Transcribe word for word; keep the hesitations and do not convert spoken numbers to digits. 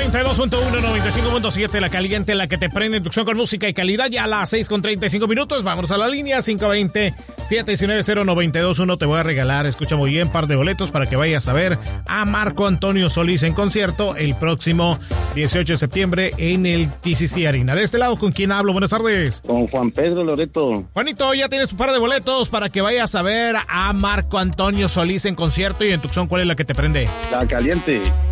noventa y dos punto uno, noventa y cinco punto siete, la caliente, la que te prende, inducción con música y calidad. Ya a las seis con treinta y cinco minutos. Vámonos a la línea cinco dos cero, siete uno nueve, cero nueve dos uno. Te voy a regalar, escucha muy bien, par de boletos para que vayas a ver a Marco Antonio Solís en concierto el próximo dieciocho de septiembre en el T C C Arena. De este lado, ¿con quién hablo? Buenas tardes. Con Juan Pedro Loreto. Juanito, ya tienes un par de boletos para que vayas a ver a Marco Antonio Solís en concierto. Y en Tucson, ¿cuál es la que te prende? La caliente.